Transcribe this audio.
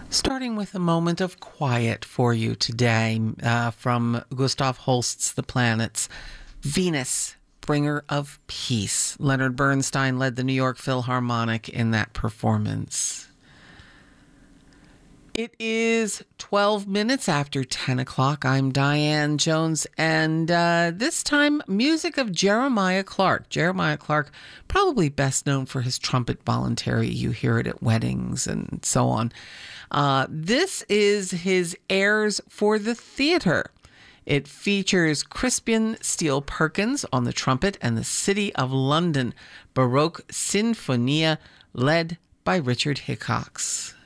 Starting with a moment of quiet for you today from Gustav Holst's The Planets. Venus, Bringer of Peace. Leonard Bernstein led the New York Philharmonic in that performance. It is 12 minutes after 10 o'clock. I'm Diane Jones, and this time, music of Jeremiah Clark. Jeremiah Clark, probably best known for his trumpet voluntary. You hear it at weddings and so on. This is his Airs for the Theatre. It features Crispian Steele Perkins on the trumpet and the City of London Baroque Sinfonia, led by Richard Hickox.